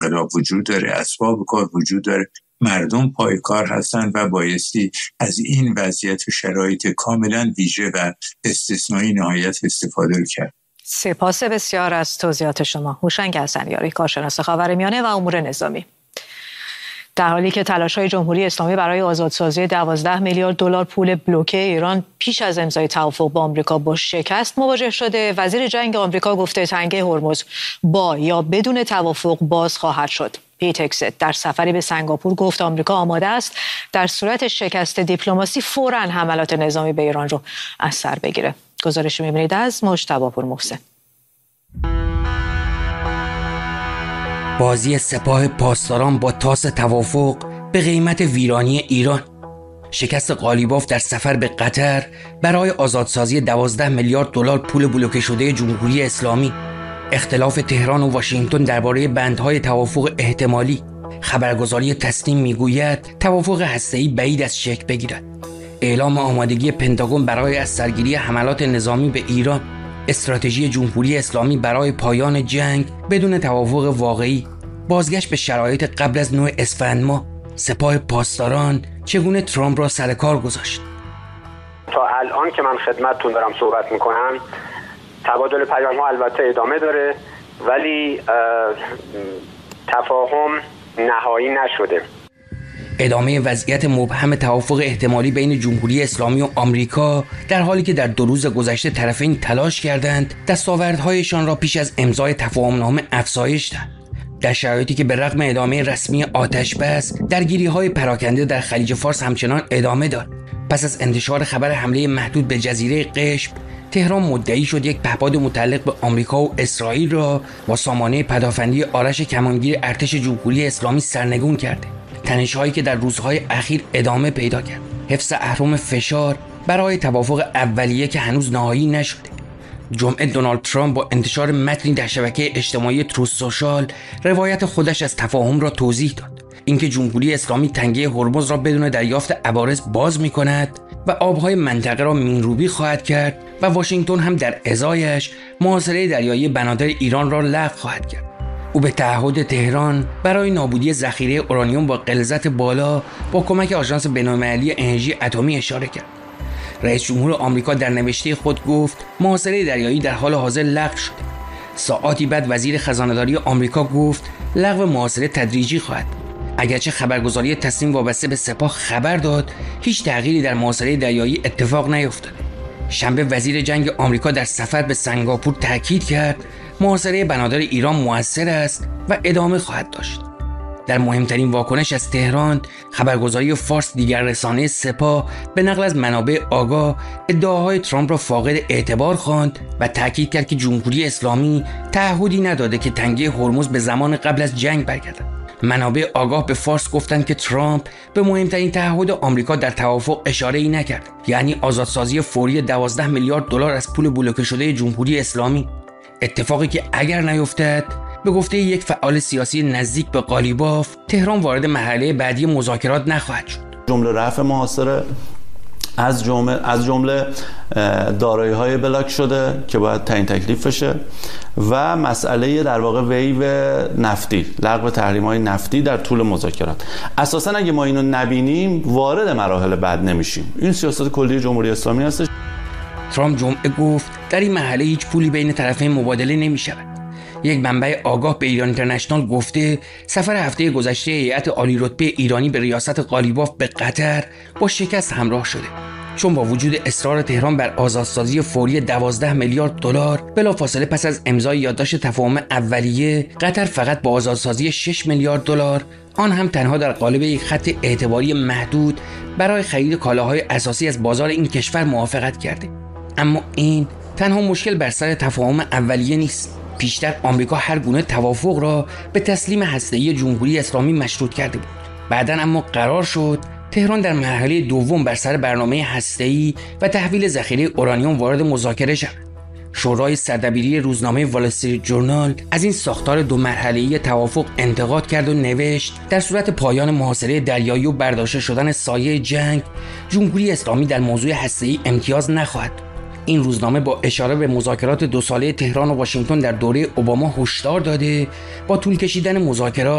انقلاب وجود داره، اسباب کار وجود داره، مردم پای کار هستن و بایستی از این وضعیت و شرایط کاملا ویژه و استثنایی نهایت استفاده رو کرد. سپاس بسیار از توضیحات شما. هوشنگ حسنیاری، کارشناس خاورمیانه و امور نظامی. در حالی که تلاش‌های جمهوری اسلامی برای آزادسازی 12 میلیارد دلار پول بلوکه ایران پیش از امضای توافق با آمریکا با شکست مواجه شده، وزیر جنگ آمریکا گفته تنگه هرمز با یا بدون توافق باز خواهد شد. پیت هگست در سفری به سنگاپور گفت آمریکا آماده است در صورت شکست دیپلماسی فوراً حملات نظامی به ایران رو از سر بگیره. گزارش می‌بینید از مجتبی پورمحسن. بازی سپاه پاسداران با تاس توافق به قیمت ویرانی ایران. شکست قالیباف در سفر به قطر برای آزادسازی 12 میلیارد دلار پول بلوکه شده جمهوری اسلامی. اختلاف تهران و واشنگتن درباره بندهای توافق احتمالی. خبرگزاری تسنیم میگوید توافق هسته‌ای بعید از شکل بگیرد. اعلام آمادگی پنتاگون برای از سرگیری حملات نظامی به ایران. استراتژی جمهوری اسلامی برای پایان جنگ بدون توافق واقعی. بازگشت به شرایط قبل از 9 اسفند ماه. سپاه پاسداران چگونه ترامپ را سر کار گذاشت. تا الان که من خدمتتون دارم صحبت میکنم تبادل پیام ها البته ادامه داره، ولی تفاهم نهایی نشده. ادامه وضعیت مبهم توافق احتمالی بین جمهوری اسلامی و آمریکا در حالی که در 2 روز گذشته طرفین تلاش کردند دستاوردهایشان را پیش از امضای تفاهمنامه افزایش دهند. در شرایطی که به رغم ادامه رسمی آتش بس درگیری‌های پراکنده در خلیج فارس همچنان ادامه دارد. پس از انتشار خبر حمله محدود به جزیره قشم، تهران مدعی شد یک پهپاد متعلق به آمریکا و اسرائیل را با سامانه پدافندی آرش کمانگیر ارتش جمهوری اسلامی سرنگون کرده. تنش‌هایی که در روزهای اخیر ادامه پیدا کرد. حفظ اهرم فشار برای توافق اولیه که هنوز نهایی نشده. جمعه دونالد ترامپ با انتشار متنی در شبکه اجتماعی تروث سوشال روایت خودش از تفاهم را توضیح داد. اینکه جمهوری اسلامی تنگه هرمز را بدون دریافت عوارض باز می‌کند و آبهای منطقه را مین‌روبی خواهد کرد و واشنگتن هم در ازایش محاصره دریایی بنادر ایران را لغو خواهد کرد. او به تعهد تهران برای نابودی ذخیره اورانیوم با غلظت بالا با کمک آژانس بین‌المللی انرژی اتمی اشاره کرد. رئیس جمهور آمریکا در نوشته خود گفت محاصره دریایی در حال حاضر لغو شده. ساعاتی بعد وزیر خزانه‌داری آمریکا گفت لغو محاصره تدریجی خواهد. اگرچه خبرگزاری تسنیم وابسته به سپاه خبر داد هیچ تغییری در محاصره دریایی اتفاق نیفتاده. شنبه وزیر جنگ آمریکا در سفر به سنگاپور تاکید کرد محاصره بنادر ایران مؤثر است و ادامه خواهد داشت. در مهمترین واکنش از تهران، خبرگزاری فارس دیگر رسانه سپاه به نقل از منابع آگاه ادعاهای ترامپ را فاقد اعتبار خواند و تاکید کرد که جمهوری اسلامی تعهدی نداده که تنگه هرمز به زمان قبل از جنگ برگردد. منابع آگاه به فارس گفتند که ترامپ به مهمترین تعهد آمریکا در توافق اشاره‌ای نکرد، یعنی آزادسازی فوری 12 میلیارد دلار از پول بلوکه شده جمهوری اسلامی. اتفاقی که اگر نیفتد، به گفته یک فعال سیاسی نزدیک به قالیباف، تهران وارد مرحله بعدی مذاکرات نخواهد شد. جمله رفع محاصره از جمله دارایی‌های بلاک شده که باید تعیین تکلیف بشه و مسئله در واقع ویو نفتی، لغو تحریم‌های نفتی در طول مذاکرات. اساساً اگه ما اینو نبینیم وارد مراحل بعد نمیشیم. این سیاست کلی جمهوری اسلامی هست. ترامپ جمعه گفت در این مرحله هیچ پولی بین طرفین مبادله نمی‌شود. یک منبع آگاه به ایران اینترنشنال گفته سفر هفته گذشته هیئت عالی رتبه ایرانی به ریاست قالیباف به قطر با شکست همراه شده، چون با وجود اصرار تهران بر آزادسازی فوری 12 میلیارد دلار بلافاصله پس از امضای یادداشت تفاهم اولیه، قطر فقط با آزادسازی 6 میلیارد دلار، آن هم تنها در قالب یک خط اعتباری محدود، برای خرید کالاهای اساسی از بازار این کشور موافقت کرده. اما این تنها مشکل بر سر تفاهم اولیه نیست. پیشتر آمریکا هر گونه توافق را به تسلیم هسته‌ای جمهوری اسلامی مشروط کرده بود. بعداً اما قرار شد تهران در مرحله دوم بر سر برنامه هسته‌ای و تحویل ذخیره اورانیوم وارد مذاکره شود. شورای سردبیری روزنامه وال استریت ژورنال از این ساختار 2 مرحله‌ای توافق انتقاد کرد و نوشت در صورت پایان محاصره دریایی و برداشته شدن سایه جنگ، جمهوری اسلامی در موضوع هسته‌ای امتیاز نخواهد. این روزنامه با اشاره به مذاکرات 2 ساله تهران و واشنگتن در دوره اوباما هشدار داده با طول کشیدن مذاکرات